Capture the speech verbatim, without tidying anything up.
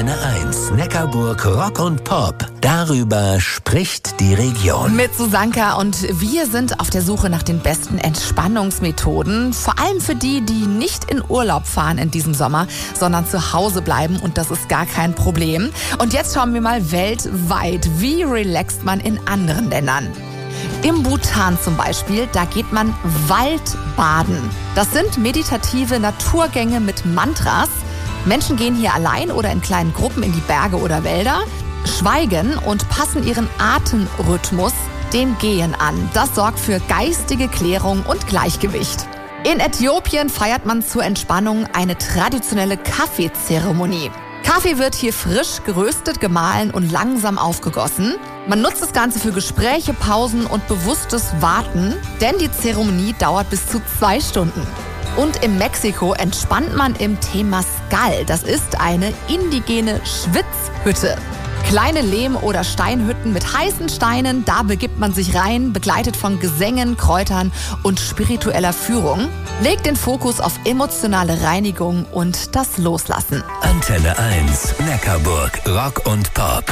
Antenne eins, Neckarburg Rock und Pop. Darüber spricht die Region. Mit Susanka und wir sind auf der Suche nach den besten Entspannungsmethoden. Vor allem für die, die nicht in Urlaub fahren in diesem Sommer, sondern zu Hause bleiben und das ist gar kein Problem. Und jetzt schauen wir mal weltweit, wie relaxt man in anderen Ländern. Im Bhutan zum Beispiel, da geht man Waldbaden. Das sind meditative Naturgänge mit Mantras. Menschen gehen hier allein oder in kleinen Gruppen in die Berge oder Wälder, schweigen und passen ihren Atemrhythmus dem Gehen an. Das sorgt für geistige Klärung und Gleichgewicht. In Äthiopien feiert man zur Entspannung eine traditionelle Kaffeezeremonie. Kaffee wird hier frisch geröstet, gemahlen und langsam aufgegossen. Man nutzt das Ganze für Gespräche, Pausen und bewusstes Warten, denn die Zeremonie dauert bis zu zwei Stunden. Und in Mexiko entspannt man im Temascal. Das ist eine indigene Schwitzhütte. Kleine Lehm- oder Steinhütten mit heißen Steinen, da begibt man sich rein, begleitet von Gesängen, Kräutern und spiritueller Führung. Legt den Fokus auf emotionale Reinigung und das Loslassen. Antenne eins, Neckarburg Rock und Pop.